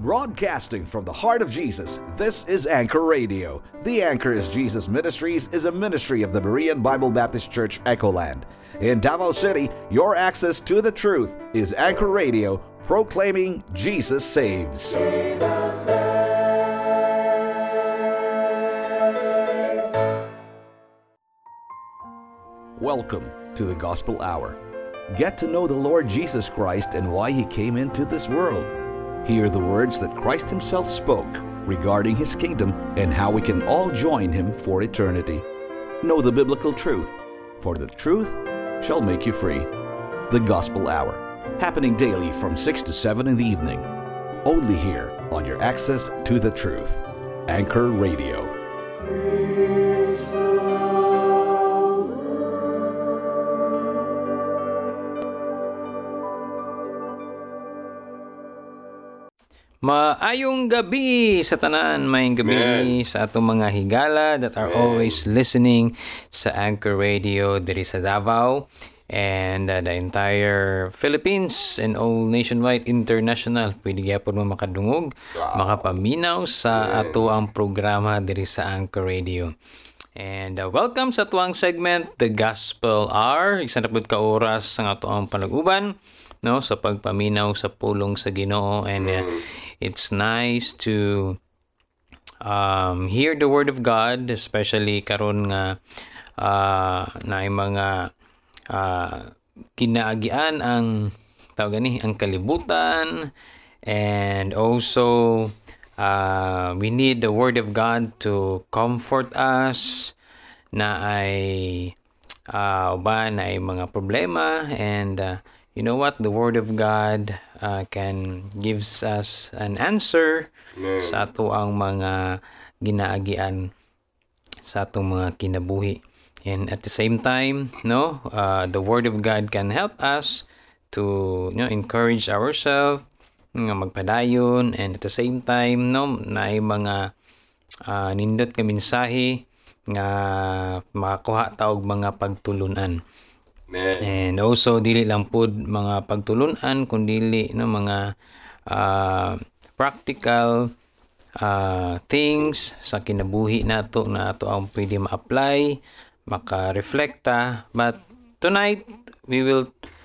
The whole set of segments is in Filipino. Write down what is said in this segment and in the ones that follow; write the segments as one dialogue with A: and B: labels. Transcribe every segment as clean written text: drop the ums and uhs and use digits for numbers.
A: Broadcasting from the heart of Jesus, this is Anchor Radio. The Anchor is Jesus Ministries is a ministry of the Berean Bible Baptist Church, Echoland. In Davao City, your access to the truth is Anchor Radio, proclaiming Jesus saves. Jesus saves. Welcome to the Gospel Hour. Get to know the Lord Jesus Christ and why He came into this world. Hear the words that Christ Himself spoke regarding His kingdom and how we can all join Him for eternity. Know the biblical truth, for the truth shall make you free. The Gospel Hour, happening daily from 6 to 7 in the evening. Only here on your access to the truth. Anchor Radio.
B: Maayong gabi sa tanan, maayong gabi sa atong mga higala that are always listening sa Anchor Radio diri sa Davao and the entire Philippines and all nationwide, international. Pwede gyapon mo makadungog, makapaminaw sa ato ang programa diri sa Anchor Radio. And welcome sa tuwang segment, The Gospel Hour. Isa na pud ka oras sa ato ang panag-uban, no, sa pagpaminaw sa pulong sa Ginoo. And it's nice to hear the Word of God, especially karon nga na mga kinaagian ang tawag gani ang kalibutan, and also we need the Word of God to comfort us na ay uban na ay mga problema. And you know what? The Word of God can gives us an answer sa ato ang mga ginaagian sa atong mga kinabuhi. And at the same time, no, the Word of God can help us to, encourage ourselves nga magpadayon, and at the same time, no, na ay mga nindot nga mensahe nga makakuha ta og mga pagtulunan. And also dili lang pud mga pagtulunan kundi no mga practical things sa kinabuhi nato na ato ang pwede ma-apply, maka-reflecta. But tonight we will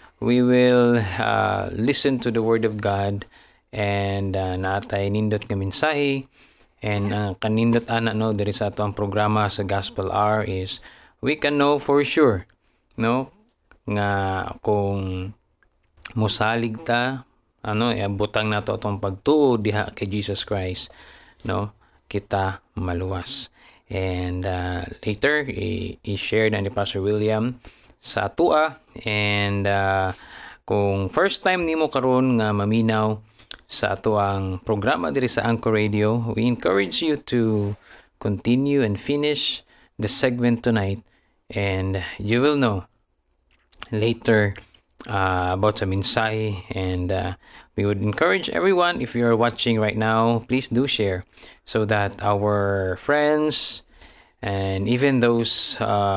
B: listen to the Word of God, and natay nindot nga mensahe. And kanindot ana no diri sa ato ang programa sa Gospel Hour is we can know for sure, no, nga kung mosalig ta, iabutang nato atong pagtuo diha kay Jesus Christ, no, kita maluwas. And later i-share na ni Pastor William sa atua. And kung first time nimo karon nga maminaw sa ato ang programa diri sa Anchor Radio, we encourage you to continue and finish the segment tonight, and you will know later about sa mensahe. And we would encourage everyone, if you are watching right now, please do share so that our friends and even those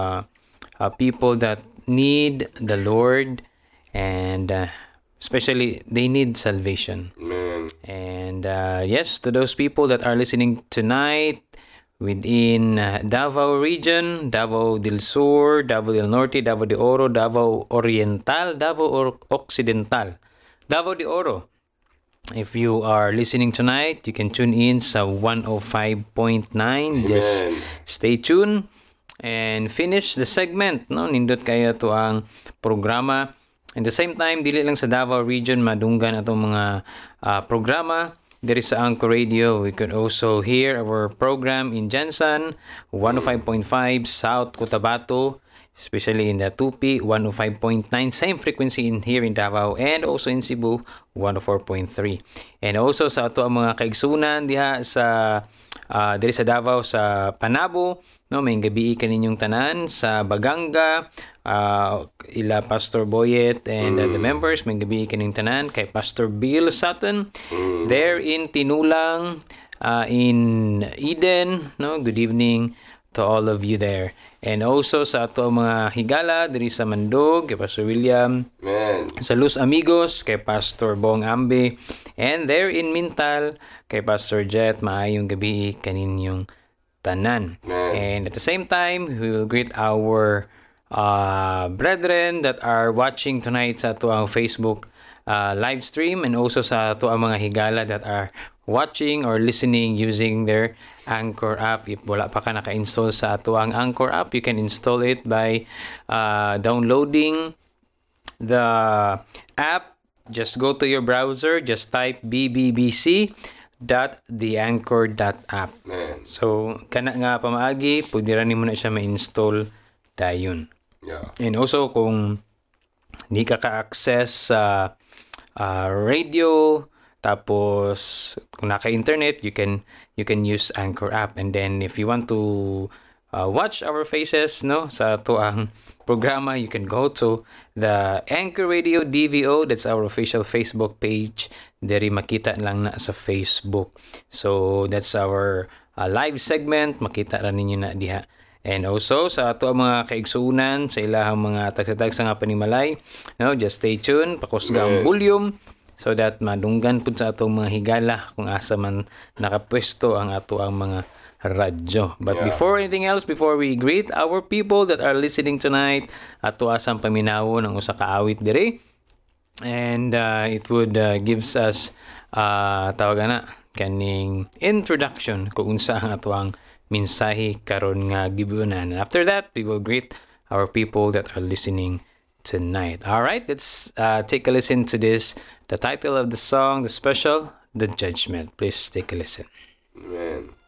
B: people that need the Lord, and especially they need salvation. And yes, to those people that are listening tonight within Davao region, Davao del Sur, Davao del Norte, Davao de Oro, Davao Oriental, Davao Occidental, Davao de Oro. If you are listening tonight, you can tune in sa 105.9. Just stay tuned and finish the segment, no? Nindot kayo to ang programa. At the same time, dili lang sa Davao region madunggan atong mga programa there is Anchor Radio. We could also hear our program in Jensen, 105.5 South Cotabato, especially in the Tupi, 105.9, same frequency in here in Davao, and also in Cebu, 104.3. And also sa ato ang mga kaigsunan diha sa diri sa Davao sa Panabo, no, may gabi kaninyong tanan sa Baganga, ila Pastor Boyet and the members, may gabi kaning tanan kay Pastor Bill Sutton there in Tinulang, in Eden, no, good evening to all of you there. And also sa ato mga higala diri sa Mandog kay Pastor William,
C: Amen.
B: sa Los Amigos kay Pastor Bong Ambe, and there in Mintal kay Pastor Jet. Maayong gabi kaninyong tanan.
C: Amen.
B: And at the same time, we will greet our brethren that are watching tonight sa ato ang Facebook live stream, and also sa ato ang mga higala that are watching or listening using their Anchor app. If wala pa ka naka-install sa ato ang Anchor app, you can install it by downloading the app. Just go to your browser, just type bbbc.theanchor.app. So, kana nga pamaagi, pwede rin mo na siya ma-install dayon.
C: Yeah.
B: And also, kung di ka ka-access sa radio, tapos kung naka-internet, you can use Anchor app. And then if you want to watch our faces sa tuang programa, you can go to the Anchor Radio DVO. That's our official Facebook page. Deri makita lang na sa Facebook. So that's our live segment. Makita ra ninyo na diha. And also sa ato mga kaigsuunan sa ilahang mga tagsa-tagsa nga panimalay, just stay tuned, pakusga ang volume so that madunggan pud sa atong mga higala kung asa man nakapwesto ang ato ang mga radyo. But before anything else, before we greet our people that are listening tonight, ato asang paminawo ng usa ka awit diri. And it would gives us tawagan na kaning introduction kung unsa ang ato ang mensahe karon nga gibunan. After that, we will greet our people that are listening tonight. All right, let's take a listen to this. The title of the song, the special, The Judgment. Please take a listen.
C: Amen.